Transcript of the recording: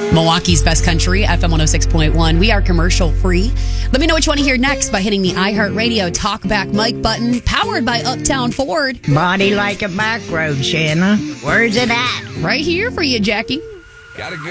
Milwaukee's Best Country, FM 106.1. We are commercial free. Let me know what you want to hear next by hitting the iHeartRadio Talkback mic button, powered by Uptown Ford. Body like a back road, Shanna. Where's it at? Right here for you, Jackie. Gotta go.